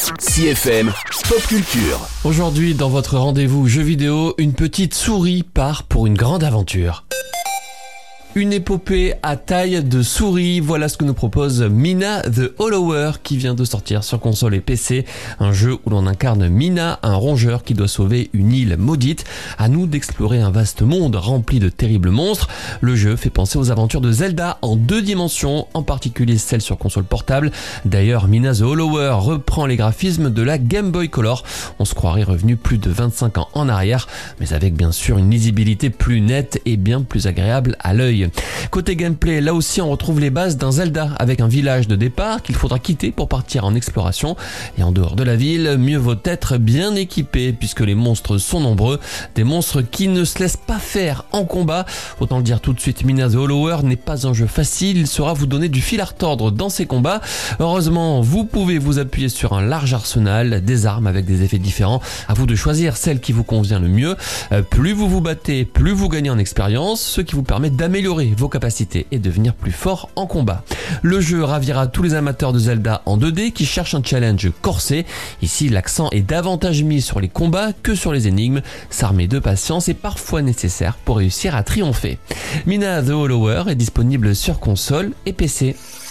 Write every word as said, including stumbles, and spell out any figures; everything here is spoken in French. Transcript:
C F M Pop Culture. Aujourd'hui, dans votre rendez-vous jeux vidéo, une petite souris part pour une grande aventure. Une épopée à taille de souris, voilà ce que nous propose Mina the Hollower qui vient de sortir sur console et P C. Un jeu où l'on incarne Mina, un rongeur qui doit sauver une île maudite. À nous d'explorer un vaste monde rempli de terribles monstres. Le jeu fait penser aux aventures de Zelda en deux dimensions, en particulier celle sur console portable. D'ailleurs, Mina the Hollower reprend les graphismes de la Game Boy Color. On se croirait revenu plus de vingt-cinq ans en arrière, mais avec bien sûr une lisibilité plus nette et bien plus agréable à l'œil. Côté gameplay, là aussi on retrouve les bases d'un Zelda avec un village de départ qu'il faudra quitter pour partir en exploration. Et en dehors de la ville, mieux vaut être bien équipé puisque les monstres sont nombreux. Des monstres qui ne se laissent pas faire en combat. Autant le dire tout de suite, Mina the Hollower n'est pas un jeu facile, il saura vous donner du fil à retordre dans ses combats. Heureusement, vous pouvez vous appuyer sur un large arsenal, des armes avec des effets différents. À vous de choisir celle qui vous convient le mieux. Plus vous vous battez, plus vous gagnez en expérience, ce qui vous permet d'améliorer vos capacités et devenir plus fort en combat. Le jeu ravira tous les amateurs de Zelda en deux D qui cherchent un challenge corsé. Ici, l'accent est davantage mis sur les combats que sur les énigmes. S'armer de patience est parfois nécessaire pour réussir à triompher. Mina the Hollower est disponible sur console et P C.